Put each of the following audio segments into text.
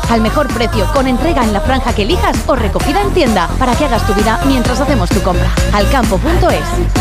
Al mejor precio, con entrega en la franja que elijas o recogida en tienda, para que hagas tu vida mientras hacemos tu compra. Alcampo.es.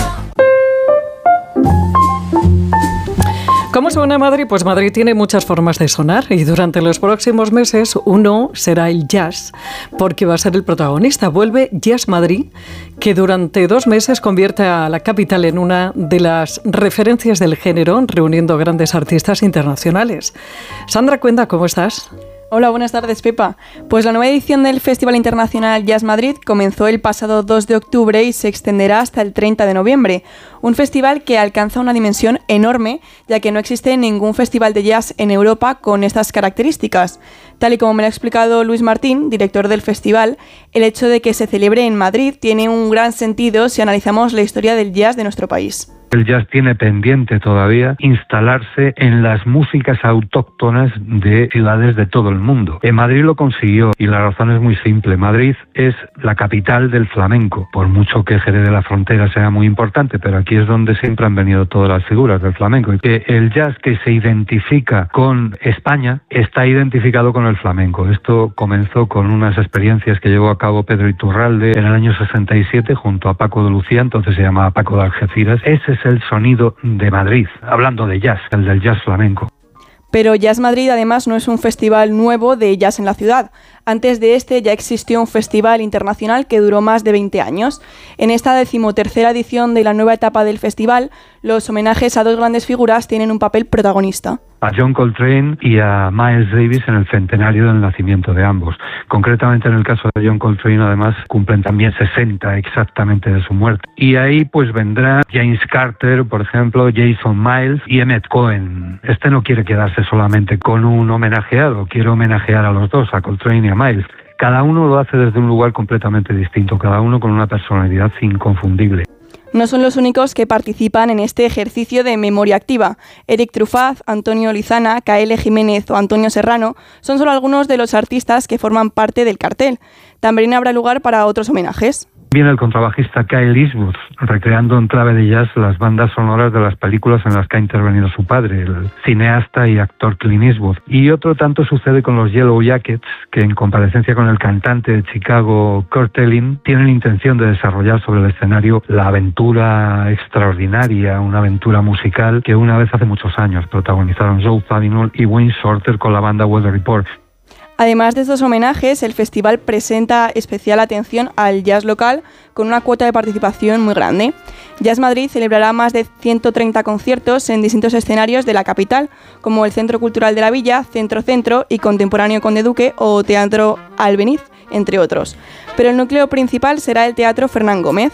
¿Cómo suena Madrid? Pues Madrid tiene muchas formas de sonar y durante los próximos meses uno será el jazz, porque va a ser el protagonista. Vuelve Jazz Madrid, que durante 2 meses convierte a la capital en una de las referencias del género, reuniendo grandes artistas internacionales. Sandra Cuenda, ¿cómo estás? Hola, buenas tardes, Pepa. Pues la nueva edición del Festival Internacional Jazz Madrid comenzó el pasado 2 de octubre y se extenderá hasta el 30 de noviembre. Un festival que alcanza una dimensión enorme, ya que no existe ningún festival de jazz en Europa con estas características. Tal y como me lo ha explicado Luis Martín, director del festival, el hecho de que se celebre en Madrid tiene un gran sentido si analizamos la historia del jazz de nuestro país. El jazz tiene pendiente todavía instalarse en las músicas autóctonas de ciudades de todo el mundo. En Madrid lo consiguió y la razón es muy simple. Madrid es la capital del flamenco, por mucho que Jerez de la Frontera sea muy importante, pero aquí es donde siempre han venido todas las figuras del flamenco. Y que el jazz que se identifica con España está identificado con el flamenco. Esto comenzó con unas experiencias que llevó a cabo Pedro Iturralde en el año 67 junto a Paco de Lucía, entonces se llamaba Paco de Algeciras. Ese es el sonido de Madrid, hablando de jazz, el del jazz flamenco. Pero Jazz Madrid además no es un festival nuevo de jazz en la ciudad. Antes de este ya existió un festival internacional que duró más de 20 años. En esta 13ª edición de la nueva etapa del festival, los homenajes a 2 grandes figuras tienen un papel protagonista. A John Coltrane y a Miles Davis en el centenario del nacimiento de ambos. Concretamente en el caso de John Coltrane, además, cumplen también 60 exactamente de su muerte. Y ahí pues vendrá James Carter, por ejemplo, Jason Miles y Emmett Cohen. Este no quiere quedarse solamente con un homenajeado, quiere homenajear a los dos, a Coltrane y a Miles. Cada uno lo hace desde un lugar completamente distinto, cada uno con una personalidad inconfundible. No son los únicos que participan en este ejercicio de memoria activa. Eric Truffaz, Antonio Lizana, K.L. Jiménez o Antonio Serrano son solo algunos de los artistas que forman parte del cartel. También habrá lugar para otros homenajes. Viene el contrabajista Kyle Eastwood, recreando en clave de jazz las bandas sonoras de las películas en las que ha intervenido su padre, el cineasta y actor Clint Eastwood. Y otro tanto sucede con los Yellow Jackets, que en comparecencia con el cantante de Chicago, Kurt Elling, tienen intención de desarrollar sobre el escenario la aventura extraordinaria, una aventura musical que una vez hace muchos años protagonizaron Joe Zawinul y Wayne Shorter con la banda Weather Report. Además de estos homenajes, el festival presenta especial atención al jazz local con una cuota de participación muy grande. Jazz Madrid celebrará más de 130 conciertos en distintos escenarios de la capital, como el Centro Cultural de la Villa, Centro y Contemporáneo Conde Duque o Teatro Albeniz, entre otros. Pero el núcleo principal será el Teatro Fernán Gómez.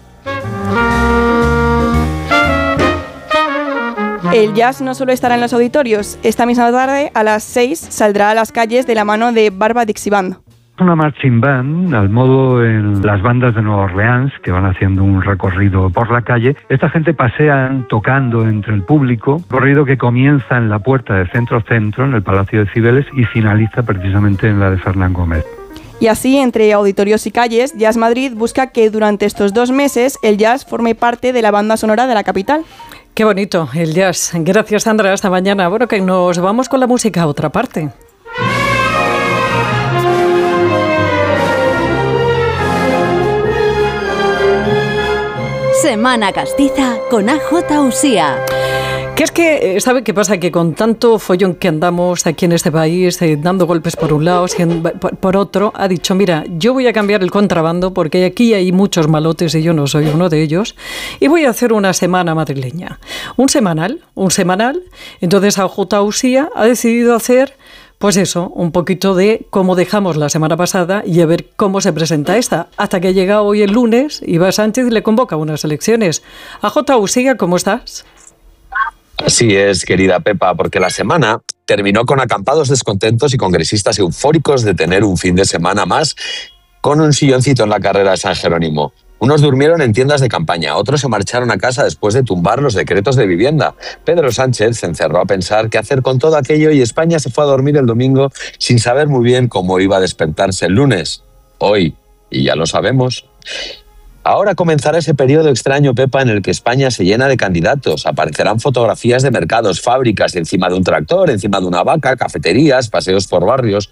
El jazz no solo estará en los auditorios. Esta misma tarde, a las 6, saldrá a las calles de la mano de Barba Dixie Band. Una marching band, al modo en las bandas de Nueva Orleans, que van haciendo un recorrido por la calle. Esta gente pasea tocando entre el público, recorrido que comienza en la puerta de Centro, en el Palacio de Cibeles, y finaliza precisamente en la de Fernán Gómez. Y así, entre auditorios y calles, Jazz Madrid busca que durante estos 2 meses el jazz forme parte de la banda sonora de la capital. Qué bonito el jazz. Gracias, Sandra. Hasta mañana. Bueno, que nos vamos con la música a otra parte. Semana Castiza con AJ Usía. Que es que, ¿sabe qué pasa? Que con tanto follón que andamos aquí en este país, dando golpes por un lado, por otro, ha dicho, mira, yo voy a cambiar el contrabando porque aquí hay muchos malotes y yo no soy uno de ellos, y voy a hacer una semana madrileña. Un semanal. Entonces AJ Usía ha decidido hacer, pues eso, un poquito de cómo dejamos la semana pasada y a ver cómo se presenta esta. Hasta que llega hoy el lunes, Iba Sánchez le convoca unas elecciones. AJ Usía, ¿cómo estás? Así es, querida Pepa, porque la semana terminó con acampados descontentos y congresistas eufóricos de tener un fin de semana más con un silloncito en la carrera de San Jerónimo. Unos durmieron en tiendas de campaña, otros se marcharon a casa después de tumbar los decretos de vivienda. Pedro Sánchez se encerró a pensar qué hacer con todo aquello y España se fue a dormir el domingo sin saber muy bien cómo iba a despertarse el lunes. Hoy, y ya lo sabemos. Ahora comenzará ese periodo extraño, Pepa, en el que España se llena de candidatos. Aparecerán fotografías de mercados, fábricas, encima de un tractor, encima de una vaca, cafeterías, paseos por barrios.